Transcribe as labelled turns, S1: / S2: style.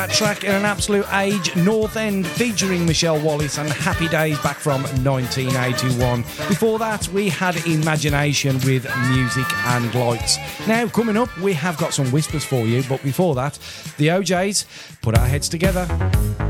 S1: That track in an absolute age, North End featuring Michelle Wallace and Happy Days back from 1981. Before that, we had Imagination with Music and Lights. Now, coming up, we have got some whispers for you, but before that, the OJs, Put Our Heads Together.